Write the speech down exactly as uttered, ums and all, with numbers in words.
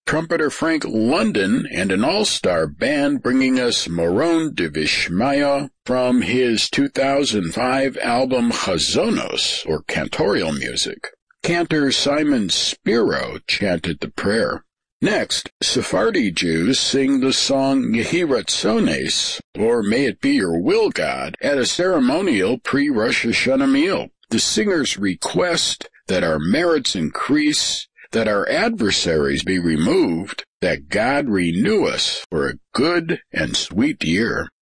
trumpeter Frank London, and an all-star band bringing us Moron de Vishmaya from his two thousand five album Chazonos, or Cantorial Music. Cantor Simon Spiro chanted the prayer. Next, Sephardi Jews sing the song Yehi Ratzones, or May It Be Your Will, God, at a ceremonial pre-Rosh Hashanah meal. The singers request that our merits increase, that our adversaries be removed, that God renew us for a good and sweet year.